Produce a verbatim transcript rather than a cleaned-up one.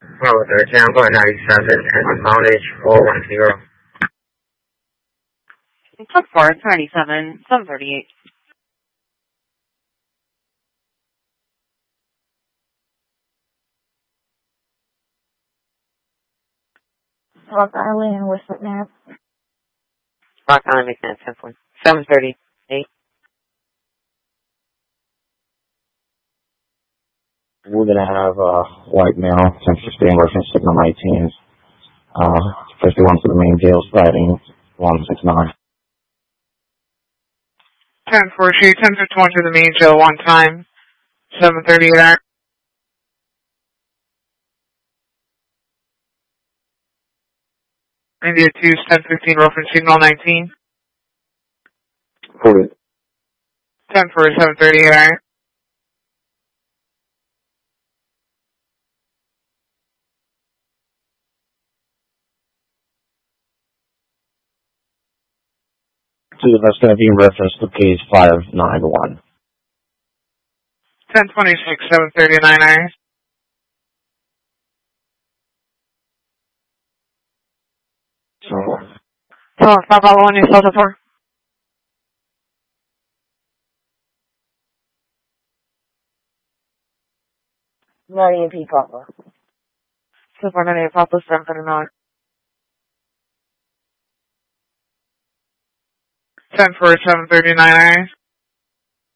Hello, third Tampa ninety-seven and Mount H four one zero. Truck four, ninety-seven, seven thirty-eight. Rock Island, West Mass. Rock Island, McNabb, ten four, seven thirty-eight. We're going to have a uh, white male, ten sixteen, reference signal nineteen. Uh, fifty-one for the main jail, sliding one six nine. ten four, shoot, ten fifty-one to the main jail one time, seven thirty-eight hour. India two, ten fifteen, reference signal nineteen. Hold it. ten four, seven thirty-eight hour. That's going to be in reference to case five nine one. ten twenty-six, seven thirty-nine hours. So, So, five follow one, you sold it for? Marty P. Papa. So, four ninety-eight, Papa, seven thirty-nine. ten four, seven thirty-nine hours.